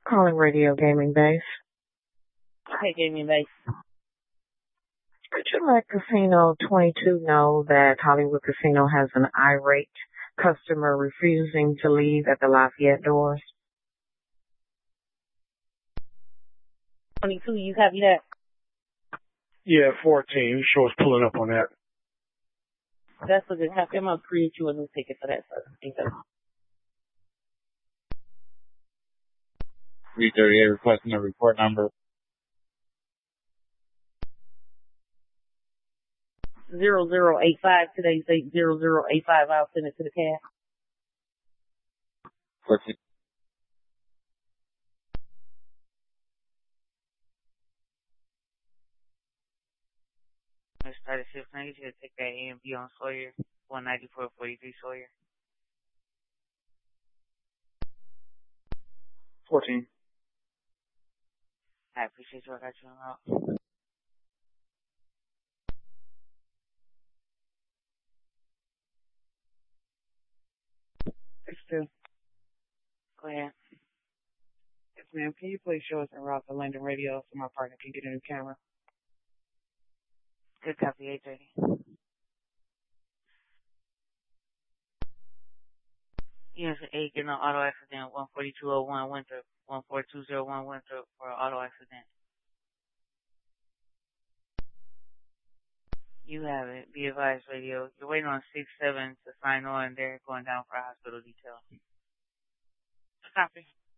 Calling Radio Gaming Base. Hey, Gaming Base. Could you let Casino 22 know that Hollywood Casino has an irate customer refusing to leave at the Lafayette doors? 22, you copy that? Yeah, 14. Show us pulling up on that. That's a good. I'm going to create you a new ticket for that, sir. Thank you. 338 requesting a report number. 0085. Today's date 0085. I'll send it to the cab. 14. Let's start at 690. You take that A and B on Sawyer. 19443 Sawyer. 14. I appreciate you. I got you on route. It's two. Go ahead. Yes, ma'am. Can you please show us en route to London Radio so my partner can get a new camera? Good copy, 830. Unit 8, getting an auto accident, 14201 Winthrop, 14201 Winthrop for an auto accident. You have it. Be advised, radio. You're waiting on 6-7 to sign on. They're going down for a hospital detail. Copy.